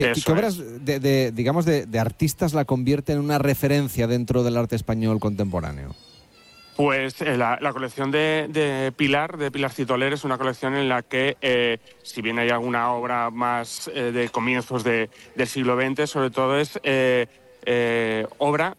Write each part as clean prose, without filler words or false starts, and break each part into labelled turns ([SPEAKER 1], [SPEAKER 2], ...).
[SPEAKER 1] ¿Qué obras de artistas la convierten en una referencia dentro del arte español contemporáneo?
[SPEAKER 2] Pues la colección de Pilarcito Oler es una colección en la que, si bien hay alguna obra más de comienzos del siglo XX, sobre todo es obra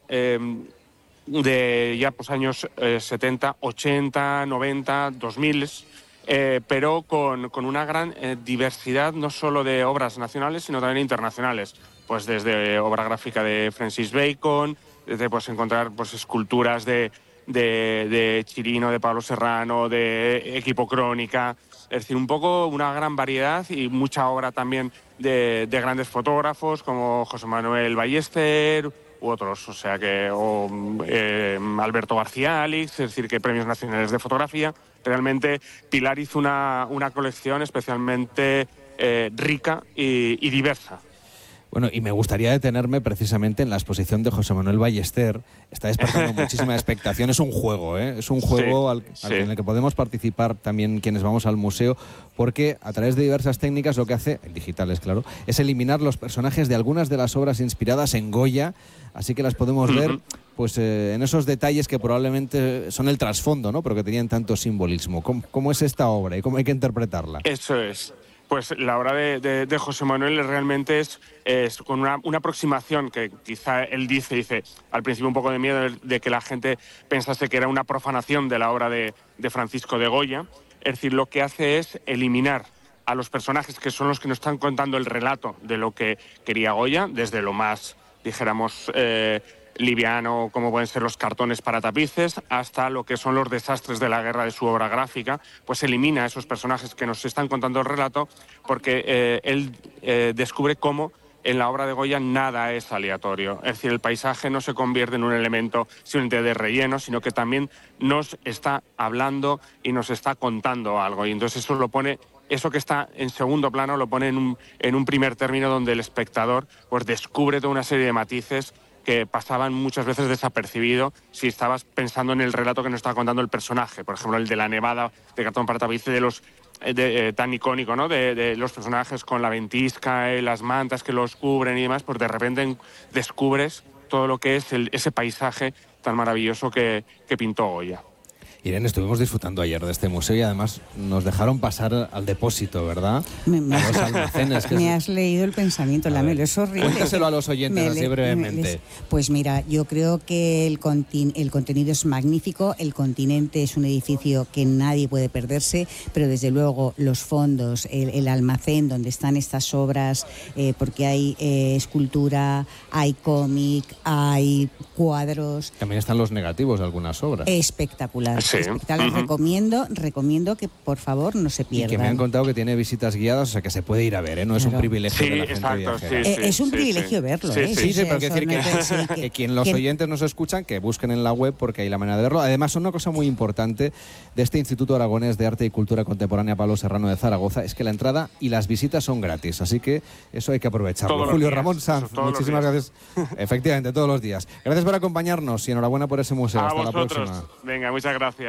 [SPEAKER 2] de ya pues años 70, 80, 90, 2000, pero con una gran diversidad no solo de obras nacionales, sino también internacionales. Pues desde obra gráfica de Francis Bacon, desde pues encontrar pues esculturas de Chirino, de Pablo Serrano, de Equipo Crónica, es decir, un poco una gran variedad y mucha obra también de grandes fotógrafos como José Manuel Ballester u otros, o sea que Alberto García Alix, es decir, que premios nacionales de fotografía. Realmente Pilar hizo una colección especialmente rica y diversa.
[SPEAKER 1] Bueno, y me gustaría detenerme precisamente en la exposición de José Manuel Ballester. Está despertando muchísima expectación. Es un juego, ¿eh? Es un juego en el que podemos participar también quienes vamos al museo, porque a través de diversas técnicas lo que hace, en digitales claro, es eliminar los personajes de algunas de las obras inspiradas en Goya, así que las podemos ver pues en esos detalles que probablemente son el trasfondo, ¿no? Pero que tenían tanto simbolismo. ¿Cómo es esta obra y cómo hay que interpretarla?
[SPEAKER 2] Eso es. Pues la obra de José Manuel realmente es con una aproximación que quizá él dice al principio un poco de miedo de que la gente pensase que era una profanación de la obra de Francisco de Goya. Es decir, lo que hace es eliminar a los personajes que son los que nos están contando el relato de lo que quería Goya, desde lo más, dijéramos, liviano, como pueden ser los cartones para tapices, hasta lo que son los desastres de la guerra de su obra gráfica. Pues elimina a esos personajes que nos están contando el relato, porque él descubre cómo en la obra de Goya nada es aleatorio. Es decir, el paisaje no se convierte en un elemento simplemente de relleno, sino que también nos está hablando y nos está contando algo. Y entonces eso que está en segundo plano lo pone en un primer término, donde el espectador pues descubre toda una serie de matices que pasaban muchas veces desapercibido si estabas pensando en el relato que nos estaba contando el personaje. Por ejemplo, el de la nevada de cartón para tapices, tan icónico, ¿no? De los personajes con la ventisca, las mantas que los cubren y demás, pues de repente descubres todo lo que es ese paisaje tan maravilloso que pintó Goya.
[SPEAKER 1] Irene, estuvimos disfrutando ayer de este museo y además nos dejaron pasar al depósito, ¿verdad? A los almacenes.
[SPEAKER 3] Me has leído el pensamiento, Lamelo, es horrible.
[SPEAKER 1] Cuéntaselo a los oyentes así brevemente.
[SPEAKER 3] Pues mira, yo creo que el contenido es magnífico, el Continente es un edificio que nadie puede perderse, pero desde luego los fondos, el almacén donde están estas obras, porque hay escultura, hay cómic, hay cuadros.
[SPEAKER 1] También están los negativos de algunas obras.
[SPEAKER 3] Espectacular. Sí. Recomiendo que por favor no se pierdan.
[SPEAKER 1] Y que me han contado que tiene visitas guiadas, o sea que se puede ir a ver, ¿eh? No es un privilegio de la gente viajera.
[SPEAKER 3] Es un privilegio verlo, ¿eh?
[SPEAKER 1] Sí, pero quiero decir que quien los oyentes nos escuchan, que busquen en la web porque hay la manera de verlo. Además, una cosa muy importante de este Instituto Aragonés de Arte y Cultura Contemporánea Pablo Serrano de Zaragoza es que la entrada y las visitas son gratis, así que eso hay que aprovecharlo. Julio Ramón Sanz, muchísimas gracias. Efectivamente, todos los días. Gracias por acompañarnos y enhorabuena por ese museo. Hasta la próxima.
[SPEAKER 2] Venga, muchas gracias.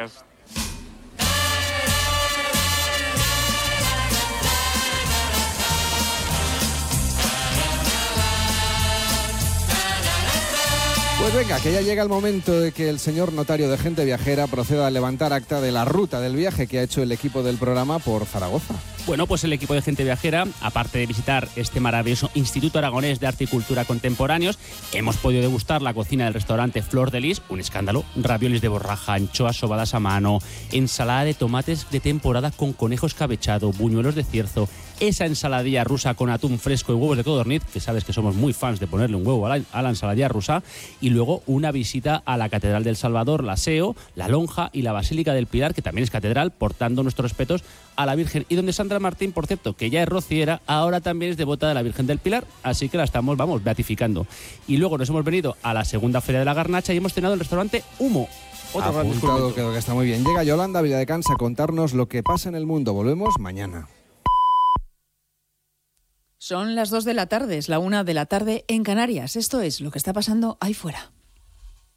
[SPEAKER 1] Pues venga, que ya llega el momento de que el señor notario de Gente Viajera proceda a levantar acta de la ruta del viaje que ha hecho el equipo del programa por Zaragoza.
[SPEAKER 4] Bueno, pues el equipo de Gente Viajera, aparte de visitar este maravilloso Instituto Aragonés de Arte y Cultura Contemporáneos, hemos podido degustar la cocina del restaurante Flor de Lis, un escándalo, raviolis de borraja, anchoas sobadas a mano, ensalada de tomates de temporada con conejo escabechado, buñuelos de cierzo, esa ensaladilla rusa con atún fresco y huevos de codorniz, que sabes que somos muy fans de ponerle un huevo a la ensaladilla rusa, y luego una visita a la Catedral del Salvador, la SEO, la Lonja y la Basílica del Pilar, que también es catedral, portando nuestros respetos a la Virgen, y donde Sandra Martín, por cierto, que ya es rociera, ahora también es devota de la Virgen del Pilar, así que la estamos, beatificando. Y luego nos hemos venido a la segunda Feria de la Garnacha y hemos cenado en el restaurante Humo.
[SPEAKER 1] Apuntado, creo que está muy bien. Llega Yolanda Villadecans a contarnos lo que pasa en el mundo. Volvemos mañana.
[SPEAKER 5] Son las 2 de la tarde, es la 1 de la tarde en Canarias. Esto es lo que está pasando ahí fuera.